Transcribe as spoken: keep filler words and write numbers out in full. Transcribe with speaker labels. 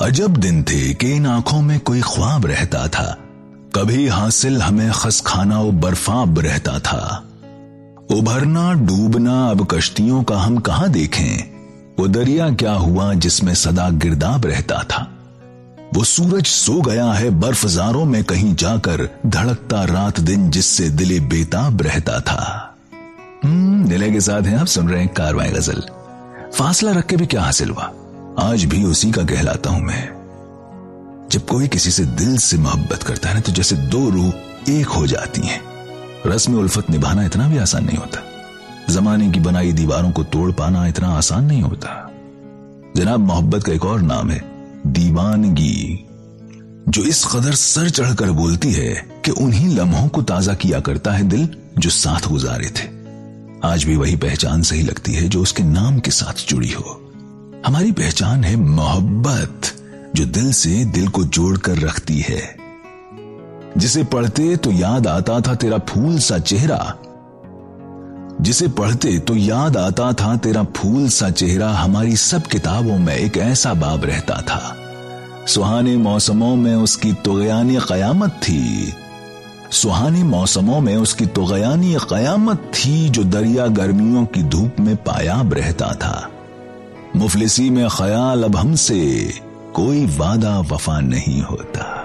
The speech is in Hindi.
Speaker 1: अजब दिन थे कि इन आंखों में कोई ख्वाब रहता था। कभी हासिल हमें खस खाना व बर्फाब रहता था। उभरना डूबना अब कश्तियों का हम कहां देखें। वो दरिया क्या हुआ जिसमें सदा गिरदाब रहता था। वो सूरज सो गया है बर्फजारों में कहीं जाकर, धड़कता रात दिन जिससे दिले बेताब रहता था। हम्म दिले के साथ हैं आप सुन रहे हैं कारवां गजल। फासला रख के भी क्या हासिल हुआ, आज भी उसी का कहलाता हूं मैं। जब कोई किसी से दिल से मोहब्बत करता है ना, तो जैसे दो रूह एक हो जाती हैं। रस्म उल्फत निभाना इतना भी आसान नहीं होता। जमाने की बनाई दीवारों को तोड़ पाना इतना आसान नहीं होता। जनाब, मोहब्बत का एक और नाम है दीवानगी, जो इस कदर सर चढ़कर बोलती है कि उन्हीं लम्हों को ताजा किया करता है दिल जो साथ गुजारे थे। आज भी वही पहचान सही लगती है जो उसके नाम के साथ जुड़ी हो। हमारी पहचान है मोहब्बत, जो दिल से दिल को जोड़कर रखती है। जिसे पढ़ते तो याद आता था तेरा फूल सा चेहरा, जिसे पढ़ते तो याद आता था तेरा फूल सा चेहरा। हमारी सब किताबों में एक ऐसा बाब रहता था। सुहाने मौसमों में उसकी तुग़यानी क़यामत थी, सुहाने मौसमों में उसकी तुग़यानी क़यामत थी, जो दरिया गर्मियों की धूप में पायाब रहता था। मुफलिसी में ख्याल अब हमसे कोई वादा वफा नहीं होता।